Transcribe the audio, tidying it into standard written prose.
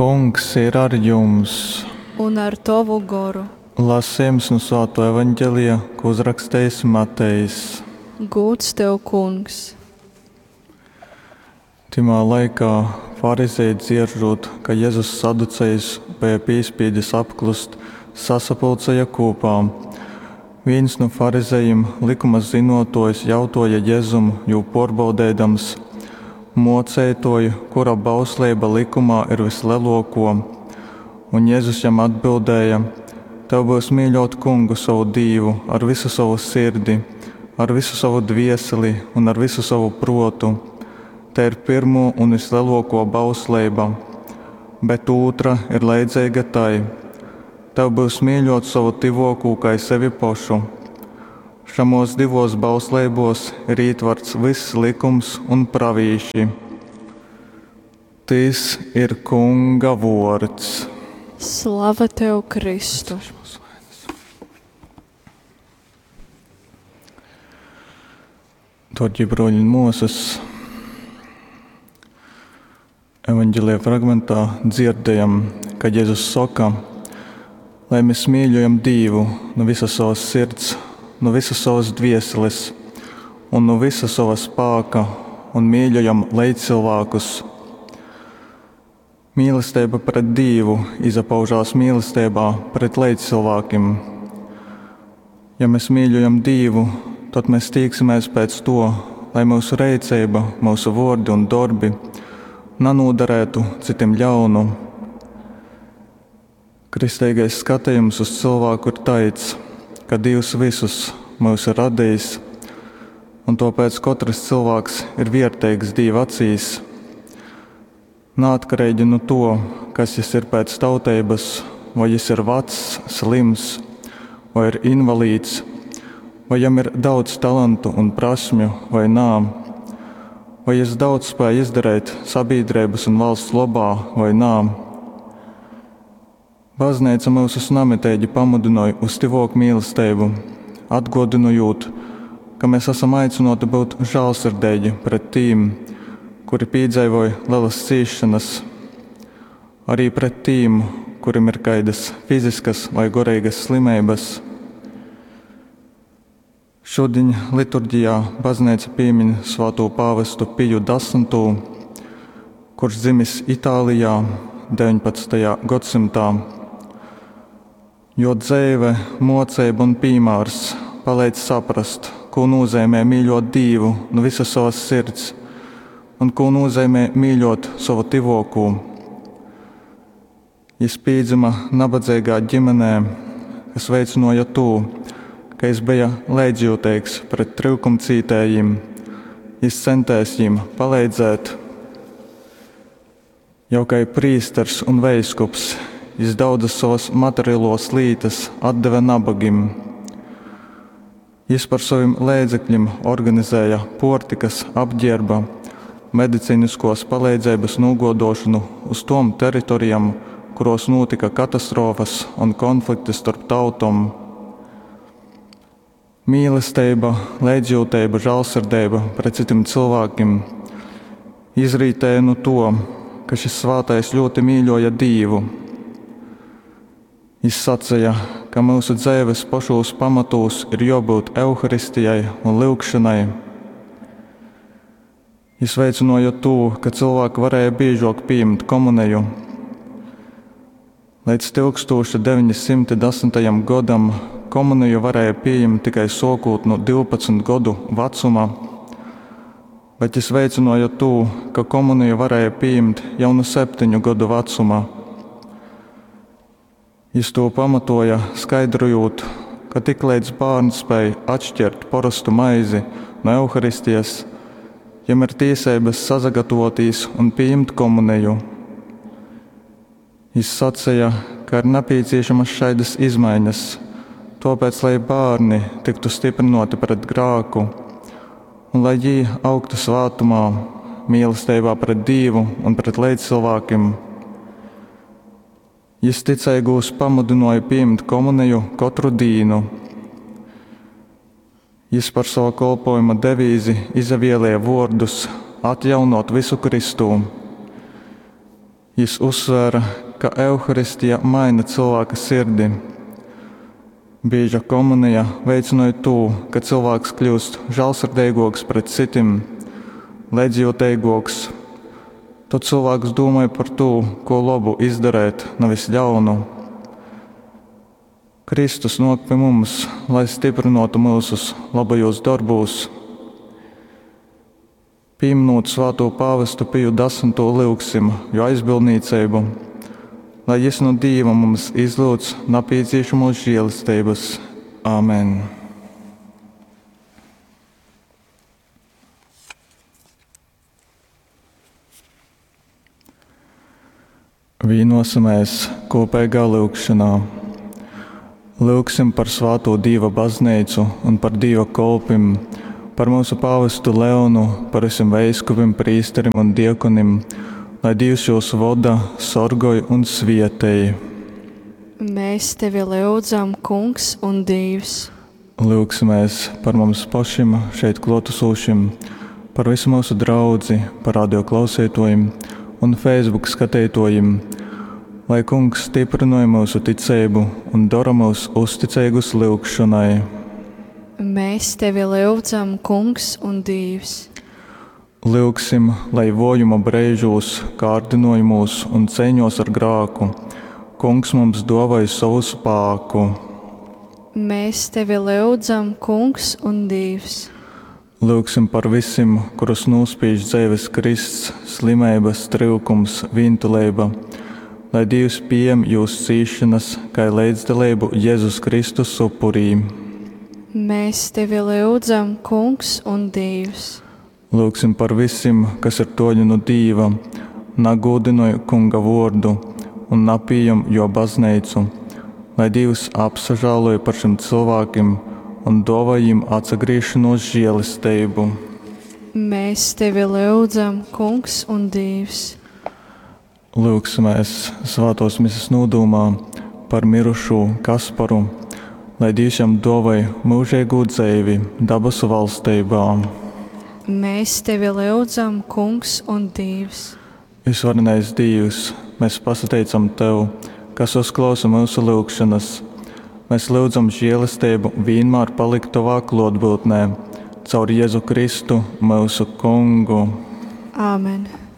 Kungs ir ar jums. Un ar tavu garu. Lasījums no Svētā evaņģēlija, ko uzrakstījis Matejs. Gods tev, Kungs! Timā laikā farizēji dzirdzot, ka Jēzus saducējs bija piespiedis apklust, sasapulcēja kopā. Viens no farizējiem, likuma zinotojs, jautāja Jēzum, jo porbaudēdams mocētoju, kura bauslība likumā ir vislielāko. Un Jēzus jam atbildēja: Tev būs mīļot Kungu savu Dievu ar visu savu sirdi, ar visu savu dvieseli un ar visu savu protu. Te ir pirmo un vislielāko bauslība, bet otra ir līdzīga tai: Tev būs mīļot savu tuvāko kā sevi pašu. Šamos divos bauslībos ir ietverts viss likums un pravīši. Tas ir Kunga vārds. Slava tev, Kristu! Toķi broļi Mūzes evaņģēlijā fragmentā dzirdējam, kad Jēzus saka, lai mēs mīļojam Dievu no visas savas sirds, no visas savas dvieseles un no visa sava spēka un mīļojam līdzcilvēkus. Mīlestība pret Dievu izpaužās mīlestībā pret līdzcilvēkiem. Ja mēs mīļojam Dievu, tad mēs tīksimies pēc to, lai mūsu rīcība, mūsu vārdi un darbi nenodarētu citiem ļaunu. Kristīgais skatījums uz cilvēku ir tāds, ka Dievs visus mūs ir radījis, un tāpēc katrs cilvēks ir vērtīgs Dieva acīs. Neatkarīgi no to, kas viņš ir pēc tautības, vai viņš ir vecs, slims, vai ir invalīds, vai viņam ir daudz talantu un prasmju, vai nā, vai viņš daudz spēj izdarīt sabiedrības un valsts labā, vai nā. Baznīca mūsu namitēģi pamudināja uz tivāku mīlestību, atgādinot, ka mēs esam aicināti būt žēlsirdīgi pret tiem, kuri piedzīvoja lielas ciešanas, arī pret tiem, kuriem ir kādas fiziskas vai garīgas slimības. Šodien liturģijā baznīca piemin Svēto pāvestu Piju 10., kurš dzimis Itālijā 19. gadsimtā. Jo dzīve, mocība un piemērs palīdz saprast, ko nozīmē mīļot Dievu no visas savas sirds un ko nozīmē mīļot savu tuvāko. Viņš piedzima nabadzīgā ģimenē, kas veicināja to, ka viņš bija līdzjūtīgs pret trūkumcietējiem. Viņš centās viņiem palīdzēt. Jau kā prīsters un veiskups, viņš daudzas savas materiālos lītas atdeva nabagiem. Viņš par saviem līdzekļiem organizēja portikas, apģērba, medicīniskos palīdzības nogodošanu uz tom teritorijām, kuros notika katastrofas un konflikti starp tautām. Mīlestība, līdzjūtība, žēlsirdība pret citiem cilvēkiem izrītēja no to, ka šis svētais ļoti mīļoja Dievu. Viņš sacīja, ka mūsu dzīves pašos pamatos ir jābūt evaharistijai un lūgšanai. Viņš veicināja to, ka cilvēki varēja biežāk pieņemt komuniju. Līdz 1910. gadam komuniju varēja pieņemt tikai sākot no 12 gadu vecuma, bet viņš veicināja to, ka komuniju varēja pieņemt jau no 7 gadu vecuma. Viņš to pamatoja skaidrojot, ka tik līdz bērns spēj atšķirt parastu maizi no evaharistijas, viņam ir tiesības sagatavoties un pieņemt komuniju. Viņš sacīja, ka ir nepieciešamas šādas izmaiņas, tāpēc, lai bērni tiktu stiprināti pret grēku un lai viņi augtu svētumā, mīlestībā pret Dievu un pret līdzcilvēkiem. Viņš ticīgos pamudināja pieņemt komuniju katru dienu. Viņš par savu kalpojuma devīzi izvēlēja vārdus atjaunot visu Kristu. Jis uzsvēra, ka evaharistija maina cilvēka sirdi. Bieža komunija veicināja to, ka cilvēks kļūst žēlsirdīgāks pret citiem, līdzjūtīgāks. Tad cilvēks domāja par to, ko labu izdarīt, nevis ļaunu. Kristus nāk pie mums, lai stiprinātu mūsus labajos darbos. Pieminot Svēto pāvestu Piju 10. lūgsim jo aizbildniecību, lai Jis no Dieva mums izlūdz nepieciešamos žēlastības. Āmen. Vienosimies kopīgā lūgšanā. Lūgsim par Svēto Dieva baznīcu un par Dieva kolpim, par mūsu pāvestu Leonu, par visiem veiskupiem, prīsterim un diekonim, lai Dievs jūs vada, sorgoja un svietēja. Mēs tevi lūdzam, Kungs un Dievs. Lūgsimies par mums pašiem šeit klotusošiem, par visu mūsu draudzi, par radio klausītojiem un Facebook skatītojiem, lai Kungs stiprināja mūsu ticību un dara mūs uzticīgus lūgšanai. Mēs tevi lūdzam, Kungs un Dievs. Lūgsim, lai vojuma brīžos, kārdinojumos un cīņos ar grāku, Kungs mums dāvāja savu spēku. Mēs tevi lūdzam, Kungs un Dievs. Lūgsim par visiem, kurus nospiež dzīves krists, slimības, trūkums, vientulība, lai Dievs pieņem jūsu cīšanas, kā līdzdalību Jēzus Kristus upurī. Mēs tevi lūdzam, Kungs un Dievs. Lūgsim par visiem, kas ir toļi no Dieva, nagodinoja Kunga vārdu un napījam jo baznīcu, lai Dievs apsažāloja par šiem cilvēkiem un dāvāja viņiem atsagriešanos žēlastību. Mēs tevi lūdzam, Kungs un Dievs. Lūgsimies Svētos misas nodomā par mirušo Kasparu, lai Dievs viņam dāvāja mūžīgu dzīvi dabasu valstībā. Mēs tevi lūdzam, Kungs un Dievs. Visvarenais Dievs, mēs pasateicam Tev, kas uzklausa mūsu lūgšanas. Mēs lūdzam žēlastību vienmēr palikt Tavā klātbūtnē, caur Jēzu Kristu, mūsu Kungu. Āmen.